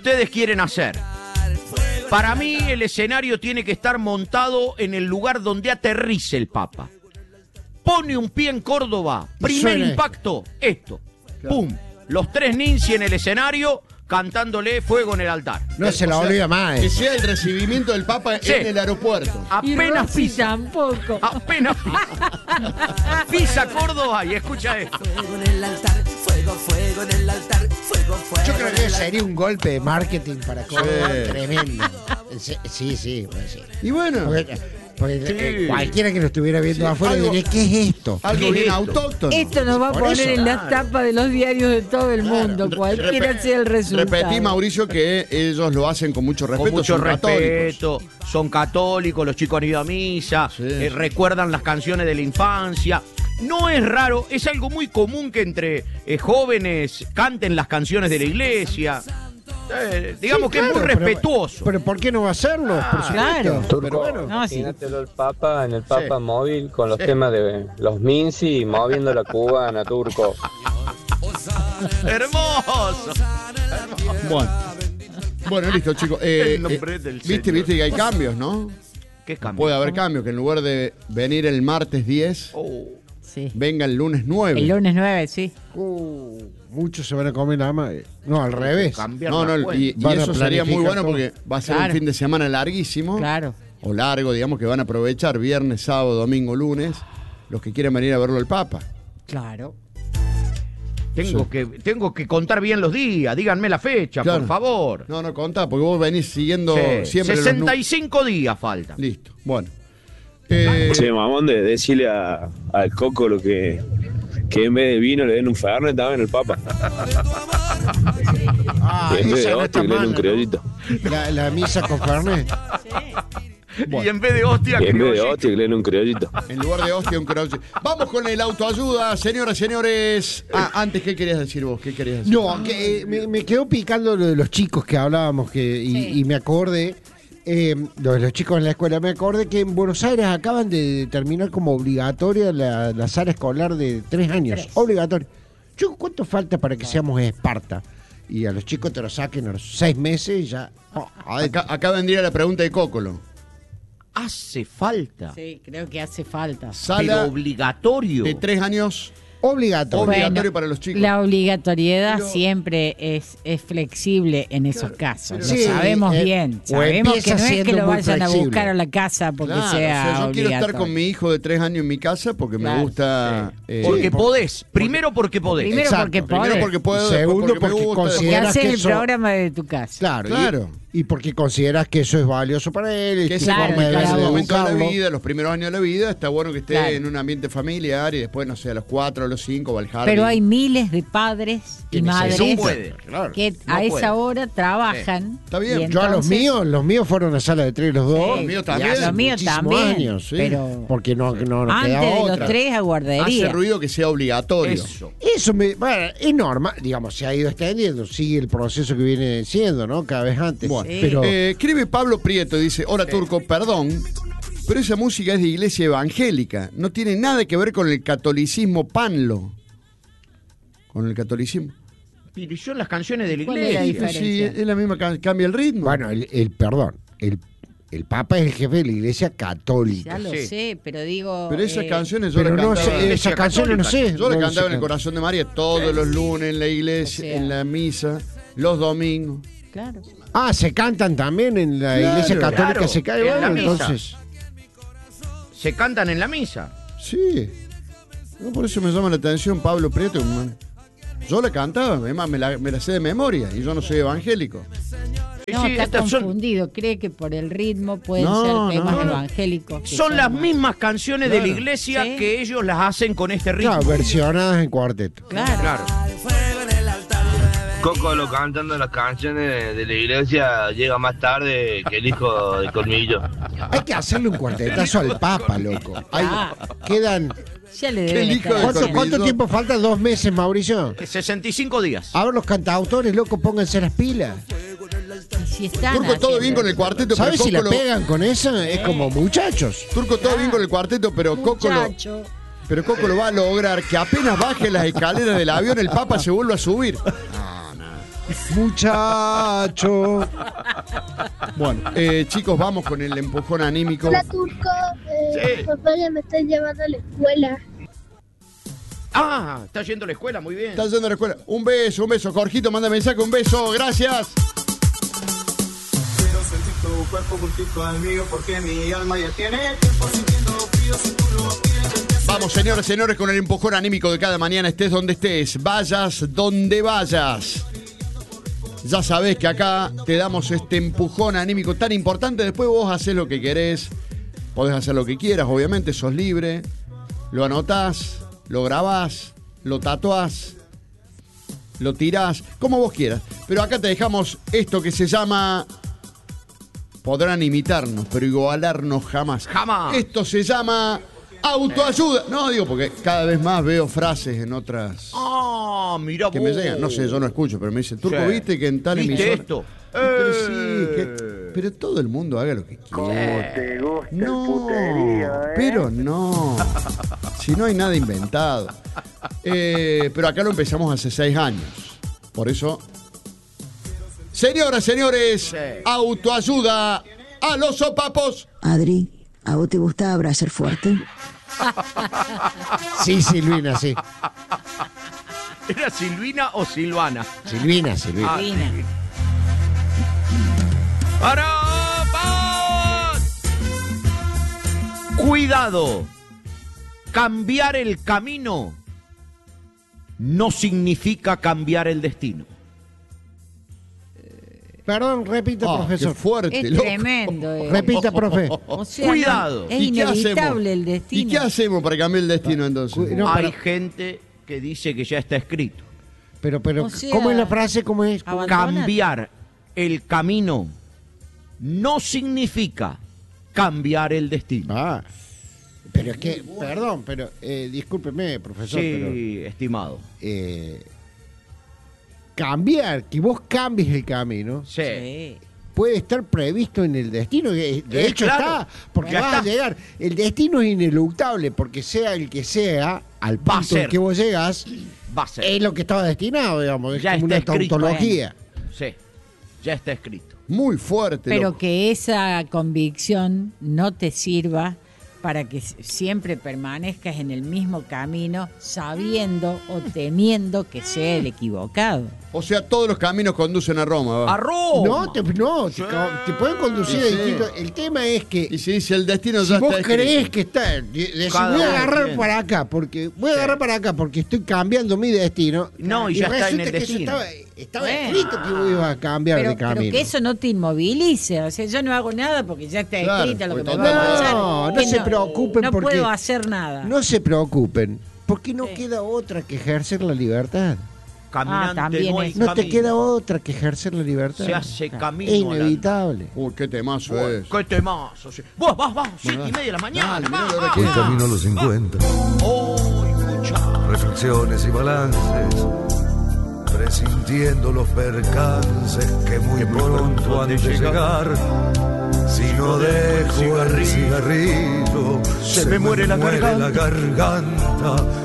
ustedes quieren hacer. Para mí el escenario tiene que estar montado en el lugar donde aterrice el Papa. Pone un pie en Córdoba, primer impacto, esto. Claro. ¡Pum! Los tres ninjas en el escenario cantándole Fuego en el altar. No se la olvida más. Que sea el recibimiento del Papa en el aeropuerto. Apenas pisa. Tampoco. Apenas pisa. Pisa Córdoba y escucha esto. Fuego en el altar, fuego, fuego en el altar, fuego, fuego. Yo creo que sería un golpe de marketing para Córdoba tremendo. Sí. Y bueno. Porque cualquiera que lo estuviera viendo afuera diría, ¿qué es esto? Algo bien autóctono. Esto nos va a poner en las tapas de los diarios de todo el mundo, cualquiera sea el resultado. Repetí, Mauricio, que ellos lo hacen con mucho respeto. Con mucho son respeto, católicos. son católicos, los chicos han ido a misa, recuerdan las canciones de la infancia. No es raro, es algo muy común que entre jóvenes canten las canciones de la iglesia. Digamos que es muy respetuoso. Pero ¿por qué no va a hacerlo? Claro. Turco, bueno, imagínatelo el Papa en el Papa móvil con los temas de los Minci moviendo la cubana, Turco. Hermoso. Bueno, listo, chicos. Viste que hay cambios, ¿no? ¿Qué cambios? Puede haber cambios, que en lugar de venir el martes 10, venga el lunes 9. El lunes 9, sí. Muchos se van a comer nada más. No, al revés. Y eso sería muy bueno porque va a ser un fin de semana larguísimo. Claro. O largo, digamos, que van a aprovechar viernes, sábado, domingo, lunes, los que quieran venir a verlo al Papa. Claro. Tengo que contar bien los días, díganme la fecha, por favor. No, contá, porque vos venís siguiendo siempre 65 días faltan. Listo, bueno. Che, mamón, decirle al Coco lo que en vez de vino le den un Fernet también al Papa. Y en vez de hostia que le den un criollito. La misa con Fernet. Bueno. Y en vez de hostia, que le den un criollito. En lugar de hostia, un criollito. Vamos con el autoayuda, señoras, señores. Antes, ¿qué querías decir vos? ¿Qué querías decir? No, que me quedó picando lo de los chicos que hablábamos y me acordé. Lo de los chicos en la escuela, me acordé que en Buenos Aires acaban de terminar como obligatoria la sala escolar de 3 años. Obligatoria. Chicos, ¿cuánto falta para que seamos Esparta? Y a los chicos te lo saquen a los 6 meses y ya. Acá vendría la pregunta de Cócolo. Hace falta. Sí, creo que hace falta. Sala pero obligatorio. De 3 años. Obligatorio para los chicos. La obligatoriedad siempre es flexible en esos casos. Lo sabemos bien. Sabemos que no es que lo vayan a buscar a la casa porque sea yo obligatorio. quiero estar con mi hijo de 3 años en mi casa porque me gusta. Porque podés. Primero porque podés. Primero porque podés. Primero porque puedo. Segundo porque consideras que que el eso... programa de tu casa. Claro. Y porque consideras que eso es valioso para él. Que ese momento de la vida, los primeros años de la vida, está bueno que esté en un ambiente familiar y después, no sé, a los 4, a los 5 va al jardín. Pero hay miles de padres y madres que a esa hora trabajan. Está bien. Yo entonces... a los míos fueron a sala de 3 los dos. Los míos también. Los míos también. Años, pero porque no antes quedaba de otra. los 3 a guardería. Hace ruido que sea obligatorio. Eso es normal, digamos, se ha ido extendiendo, sigue el proceso que viene siendo, ¿no? Cada vez antes. Bueno, pero escribe Pablo Prieto y dice, hola Turco, perdón, pero esa música es de iglesia evangélica, no tiene nada que ver con el catolicismo panlo. Con el catolicismo. Pero son las canciones de la ¿Cuál es la iglesia. diferencia? Sí, es la misma, cambia el ritmo. bueno, el Papa es el jefe de la iglesia católica. Ya lo sé, pero digo... Pero esas canciones yo Pero las no cantaba. sé, esas canciones no sé. Yo las No cantaba sé. en el Corazón de María todos los lunes en la iglesia, en la misa, los domingos. Claro. Se cantan también en la iglesia católica, claro, se cae, en la bueno, misa. entonces. Se cantan en la misa. Sí. No, por eso me llama la atención Pablo Prieto. Yo la cantaba, además me la sé de memoria y yo no soy evangélico. No, está confundido. Cree que por el ritmo pueden ser temas evangélicos. Son las mismas canciones de la iglesia que ellos las hacen con este ritmo. Claro, versionadas en cuarteto. Claro. Coco lo cantando las canciones de la iglesia llega más tarde que el hijo de Colmillo. Hay que hacerle un cuartetazo al Papa, loco. Quedan... Ya le deben ¿Cuánto tiempo falta? 2 meses, Mauricio. 65 días. A ver, los cantautores, loco, pónganse las pilas. Si están Turco, todo bien con el cuarteto, ¿sabes pero si la Coco pegan con esa? Es como muchachos. Turco, todo bien con el cuarteto, pero Coco lo va a lograr que apenas baje las escaleras del avión, el Papa se vuelva a subir. muchacho. Bueno, chicos, vamos con el empujón anímico. Hola, Turco. Sí. Papá ya me está llevando a la escuela. Ah, está yendo a la escuela, muy bien. Está yendo a la escuela. Un beso. Jorgito, manda mensaje, un beso. Gracias. Quiero sentir tu cuerpo juntito al mío porque mi alma ya tiene tiempo sintiendo frío si tú lo quieres. Vamos, señores, con el empujón anímico de cada mañana, estés donde estés, vayas donde vayas. Ya sabés que acá te damos este empujón anímico tan importante. Después vos haces lo que querés. Podés hacer lo que quieras, obviamente, sos libre. Lo anotás, lo grabás, lo tatuás, lo tirás, como vos quieras. Pero acá te dejamos esto que se llama... Podrán imitarnos, pero igualarnos jamás. Jamás. Esto se llama autoayuda. No, digo, porque cada vez más veo frases en otras... Ah, mira que vos. me llegan. No sé, yo no escucho, pero me dice, Turco, Sí. ¿viste que en tal ¿Viste emisora... esto? Pero sí, pero todo el mundo haga lo que quiera. Te gusta No, el puterío, pero no. Si no hay nada inventado. Pero acá lo empezamos hace 6 años. Por eso... Señoras, señores, Sí. autoayuda a los sopapos. Adri, ¿a vos te gusta abrazar fuerte? Sí, Silvina, sí. ¿Era Silvina o Silvana? Silvina. Ah, Silvina. ¡Para! Cuidado. Cambiar el camino no significa cambiar el destino. Perdón, repita, profesor. Qué fuerte, Es loco. tremendo. Repita, profe. O sea, Cuidado. Es ¿Y qué inevitable hacemos? el destino. ¿Y qué hacemos para cambiar el destino entonces? No, Hay pero- gente que dice que ya está escrito. Pero, O sea, ¿cómo es la frase? ¿Cómo es? abandona- Cambiar el camino no significa cambiar el destino. Ah, pero es que, perdón, pero discúlpeme, profesor, Sí, estimado. pero cambiar, que vos cambies el camino, Sí. Sí. puede estar previsto en el destino. De hecho claro, está, porque ya vas está. a llegar. El destino es ineluctable, porque sea el que sea, al Va a punto en ser. que vos llegas, Va a ser. es lo que estaba destinado, digamos. Es Ya como una está escrito. tautología. Sí, ya está escrito. Muy fuerte, Pero loco. que esa convicción no te sirva para que siempre permanezcas en el mismo camino, sabiendo o temiendo que sea el equivocado. O sea, todos los caminos conducen a Roma. Va. ¡Arroz! No, te pueden conducir a Sí. distintos. El tema es que Y si dice el destino si ya vos está creés escrito. que está, decís, Cada voy a uno agarrar tiene. para acá porque estoy cambiando mi destino. No, y ya está en resulta el que eso destino. estaba Bueno. escrito que vos ibas a cambiar de Pero camino. que eso no te inmovilice. O sea, yo no hago nada porque ya está Claro, escrito lo que me porque va a pasar. no Que se preocupen no porque puedo hacer nada. no se preocupen, porque no Sí. queda otra que ejercer la libertad. Caminante también no hay eso. No te camino. queda otra que ejercer la libertad. Se hace camino. Es inevitable. Uy, qué temazo es. ¿Qué temazo? Sí. Vos, vas, 7:30 de la mañana. Dale, va, mirá, va, ¿qué El va. camino los encuentra. Oh, escucha. Reflexiones y balances, presintiendo los percances que muy pronto han de llegar. Si no dejo el cigarrillo, se me muere la garganta.